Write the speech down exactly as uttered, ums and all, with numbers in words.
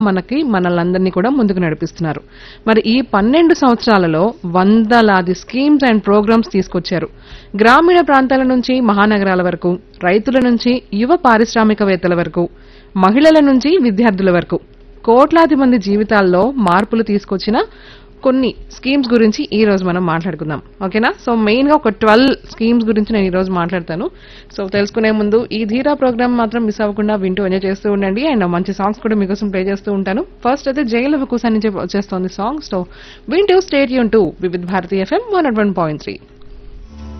మనకి మనల్ని కూడా ముందుకు నడిపిస్తున్నారు. మరి ఈ పన్నెండు సంవత్సరాలలో వందలాది స్కీమ్స్ అండ్ ప్రోగ్రామ్స్ తీసుకొచ్చారు. గ్రామీణ ప్రాంతాల నుంచి మహానగరాల వరకు, రైతుల నుంచి యువ పారిశ్రామికవేత్తల వరకు, మహిళల నుంచి విద్యార్థుల వరకు కోట్లాది మంది జీవితాల్లో మార్పులు తీసుకొచ్చిన కొన్ని స్కీమ్స్ గురించి ఈ రోజు మనం మాట్లాడుకుందాం. ఓకేనా? సో మెయిన్ గా ఒక ట్వెల్వ్ స్కీమ్స్ గురించి నేను ఈ రోజు మాట్లాడతాను. సో తెలుసుకునే ముందు ఈ ధీరా ప్రోగ్రామ్ మాత్రం మిస్ అవ్వకుండా వింటూ ఎంజాయ్ చేస్తూ ఉండండి. అండ్ మంచి సాంగ్స్ కూడా మీకోసం ప్లే చేస్తూ ఉంటాను. ఫస్ట్ అయితే జైలు కుసా నుంచి వచ్చేస్తోంది సాంగ్. సో వింటూ state Yoon to Vividh Bharati FM one not one point three.